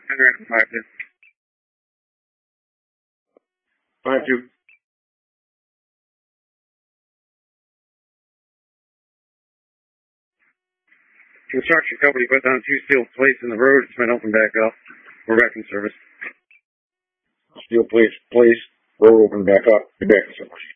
5-2. 5-2. Construction company put down 2 steel plates in the road. It's been opened back up. We're back in service. Steel plates placed. Road opened back up. We're back in service.